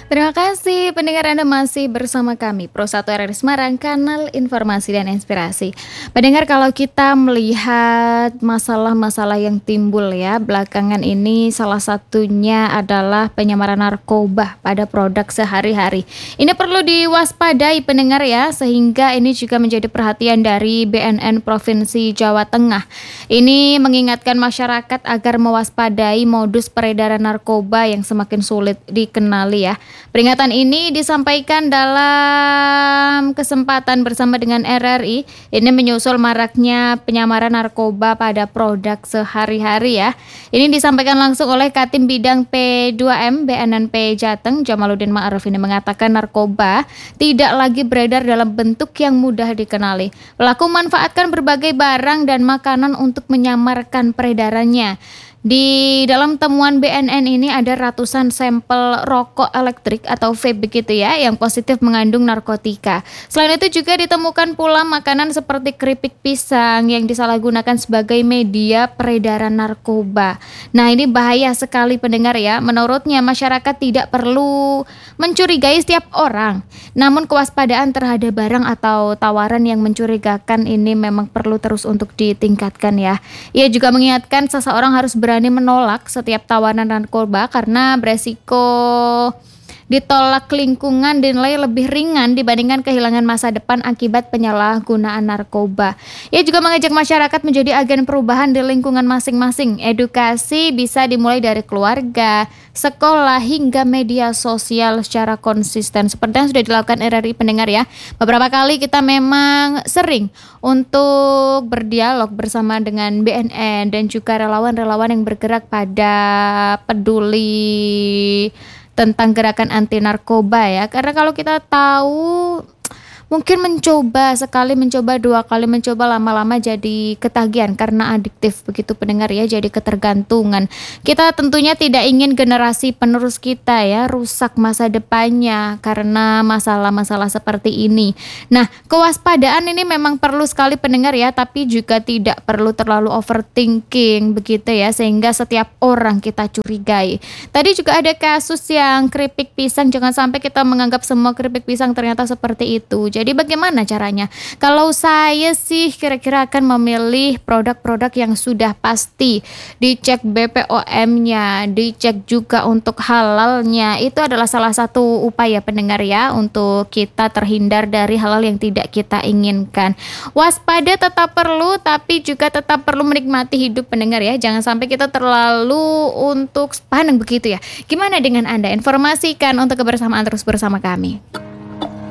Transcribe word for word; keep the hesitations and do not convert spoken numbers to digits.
Terima kasih pendengar Anda masih bersama kami Pro satu R R I Semarang, kanal informasi dan inspirasi. Pendengar, kalau kita melihat masalah-masalah yang timbul ya belakangan ini, salah satunya adalah penyamaran narkoba pada produk sehari-hari. Ini perlu diwaspadai pendengar ya, sehingga ini juga menjadi perhatian dari B N N Provinsi Jawa Tengah. Ini mengingatkan masyarakat agar mewaspadai modus peredaran narkoba yang semakin sulit dikenali ya. Peringatan ini disampaikan dalam kesempatan bersama dengan R R I. Ini menyusul maraknya penyamaran narkoba pada produk sehari-hari ya. Ini disampaikan langsung oleh Katim Bidang P dua M B N N P Jateng, Jamaluddin Ma'ruf. Ini mengatakan narkoba tidak lagi beredar dalam bentuk yang mudah dikenali. Pelaku memanfaatkan berbagai barang dan makanan untuk menyamarkan peredarannya. Di dalam temuan B N N ini ada ratusan sampel rokok elektrik atau vape begitu ya yang positif mengandung narkotika. Selain itu juga ditemukan pula makanan seperti keripik pisang yang disalahgunakan sebagai media peredaran narkoba. Nah, ini bahaya sekali pendengar ya. Menurutnya masyarakat tidak perlu mencurigai setiap orang. Namun kewaspadaan terhadap barang atau tawaran yang mencurigakan ini memang perlu terus untuk ditingkatkan ya. Ia juga mengingatkan seseorang harus berani menolak setiap tawaran narkoba karena beresiko ditolak lingkungan dinilai lebih ringan dibandingkan kehilangan masa depan akibat penyalahgunaan narkoba. Ia juga mengajak masyarakat menjadi agen perubahan di lingkungan masing-masing. Edukasi bisa dimulai dari keluarga, sekolah hingga media sosial secara konsisten seperti yang sudah dilakukan R R I pendengar ya. Beberapa kali kita memang sering untuk berdialog bersama dengan B N N dan juga relawan-relawan yang bergerak pada peduli tentang gerakan anti narkoba ya. Karena kalau kita tahu mungkin mencoba sekali, mencoba dua kali, mencoba lama-lama jadi ketagihan karena adiktif begitu pendengar ya, jadi ketergantungan. Kita tentunya tidak ingin generasi penerus kita ya rusak masa depannya karena masalah-masalah seperti ini. Nah, kewaspadaan ini memang perlu sekali pendengar ya, tapi juga tidak perlu terlalu overthinking begitu ya, sehingga setiap orang kita curigai. Tadi juga ada kasus yang keripik pisang, jangan sampai kita menganggap semua keripik pisang ternyata seperti itu. Jadi bagaimana caranya? Kalau saya sih kira-kira akan memilih produk-produk yang sudah pasti dicek B P O M-nya, dicek juga untuk halalnya. Itu adalah salah satu upaya pendengar ya untuk kita terhindar dari hal-hal yang tidak kita inginkan. Waspada tetap perlu, tapi juga tetap perlu menikmati hidup pendengar ya. Jangan sampai kita terlalu untuk sepaneng begitu ya. Gimana dengan Anda? Informasikan untuk kebersamaan terus bersama kami.